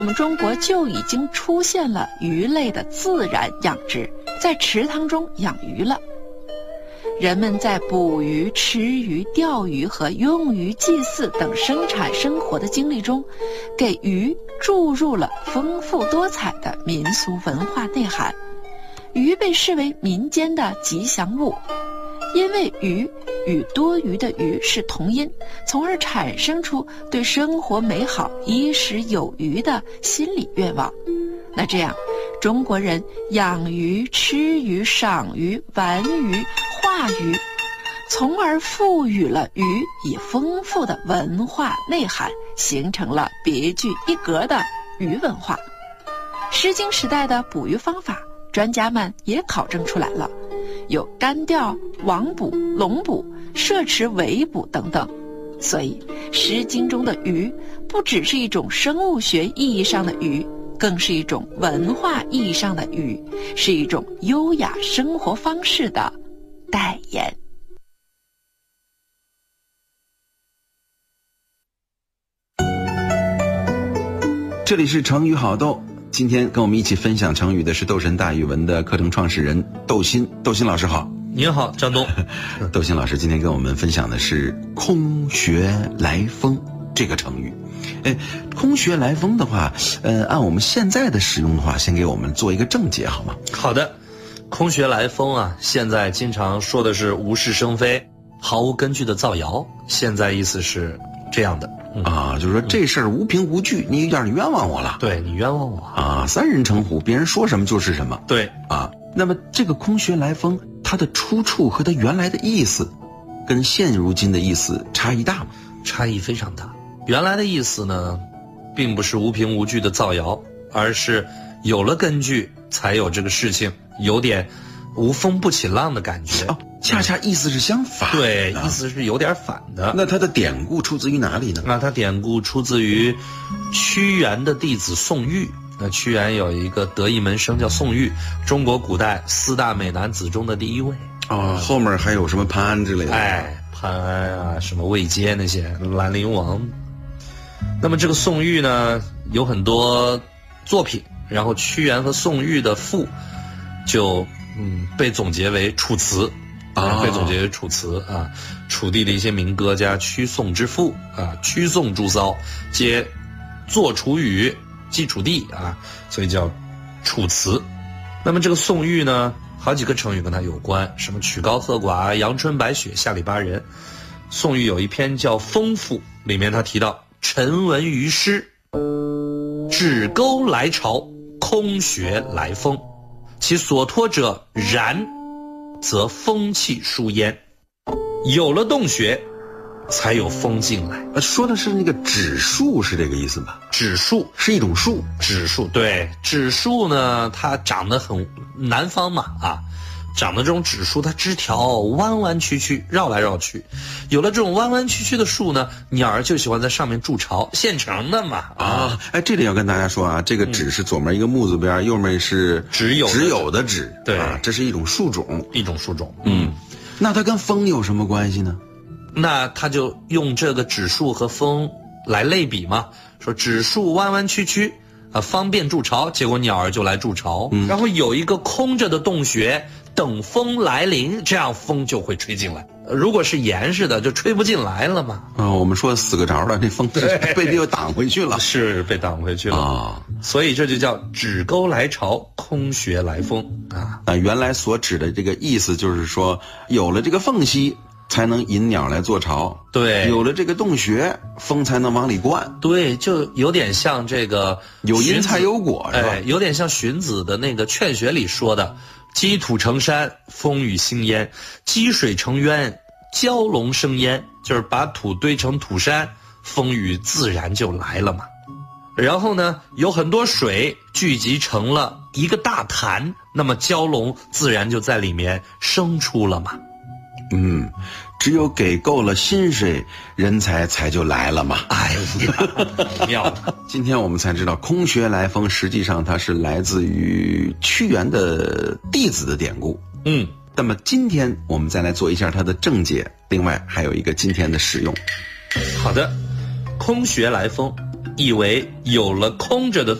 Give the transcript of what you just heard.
我们中国就已经出现了鱼类的自然养殖，在池塘中养鱼了。人们在捕鱼、吃鱼、钓鱼和用鱼祭祀等生产生活的经历中，给鱼注入了丰富多彩的民俗文化内涵。鱼被视为民间的吉祥物，因为鱼与多余的余是同音，从而产生出对生活美好、衣食有余的心理愿望。那这样，中国人养鱼、吃鱼、赏鱼、玩鱼、画鱼，从而赋予了鱼以丰富的文化内涵，形成了别具一格的鱼文化。诗经时代的捕鱼方法，专家们也考证出来了，有干钓、网捕、笼捕、射池围捕等等。所以诗经中的鱼不只是一种生物学意义上的鱼，更是一种文化意义上的鱼，是一种优雅生活方式的代言。 这里是成语好豆，今天跟我们一起分享成语的是斗神大语文的课程创始人窦鑫。窦鑫老师好。 您好，张东。 窦鑫老师今天跟我们分享的是空穴来风这个成语。空穴来风的话，按我们现在的使用的话，先给我们做一个正解好吗？ 好的。空穴来风啊，现在经常说的是无事生非、毫无根据的造谣，现在意思是这样的。 就是说这事儿无凭无据，你有点冤枉我了。 对，你冤枉我啊！三人成虎，别人说什么就是什么。 对啊，那么这个空穴来风，它的出处和它原来的意思，跟现如今的意思差异大吗？ 差异非常大。原来的意思呢，并不是无凭无据的造谣，而是有了根据才有这个事情，有点无风不起浪的感觉。 恰恰意思是相反。 对，意思是有点反的。 那它的典故出自于哪里呢？ 那它典故出自于屈原的弟子宋玉。那屈原有一个得意门生叫宋玉，中国古代4大美男子中的第1位。 后面还有什么潘安之类的？ 潘安啊，什么卫玠那些，兰陵王。那么这个宋玉呢，有很多作品，然后屈原和宋玉的赋就被总结为楚辞。被总结为楚辞啊，楚地的一些民歌加屈宋之赋啊，屈宋诸骚皆作楚语，记楚地啊，所以叫楚辞。那么这个宋玉呢，好几个成语跟他有关，什么曲高和寡、阳春白雪、下里巴人。宋玉有一篇叫《风赋》，里面他提到臣闻于诗，指钩来潮，空穴来风，其所托者然，则风气疏焉，有了洞穴才有风进来。 说的是那个指树，是这个意思吧？ 指树是一种树。 指树，对，指树呢，它长得很南方嘛长的这种指树，它枝条弯弯曲曲，绕来绕去。有了这种弯弯曲曲的树呢，鸟儿就喜欢在上面筑巢，现成的嘛。 这里要跟大家说啊，这个指是左面一个木字边，右面是只有的指。 对，这是一种树种。 那它跟风有什么关系呢？ 那他就用这个指树和风来类比嘛，说指树弯弯曲曲方便筑巢，结果鸟儿就来筑巢。然后有一个空着的洞穴，等风来临，这样风就会吹进来。如果是严实的，就吹不进来了嘛。 我们说死个着了，这风被又挡回去了。 是被挡回去了所以这就叫指钩来潮，空穴来风原来所指的这个意思就是说，有了这个缝隙，才能引鸟来做巢。 对， 有了这个洞穴，风才能往里灌。 对，就有点像这个有因才有果，是吧？ 有点像荀子的那个《劝学》里说的，积土成山，风雨兴焉；积水成渊，蛟龙生焉。就是把土堆成土山，风雨自然就来了嘛。然后呢，有很多水聚集成了一个大潭，那么蛟龙自然就在里面生出了嘛。 只有给够了薪水，人才就来了嘛。 妙了。 今天我们才知道，空穴来风实际上它是来自于屈原的弟子的典故。那么今天我们再来做一下它的正解，另外还有一个今天的使用。 好的，空穴来风意为有了空着的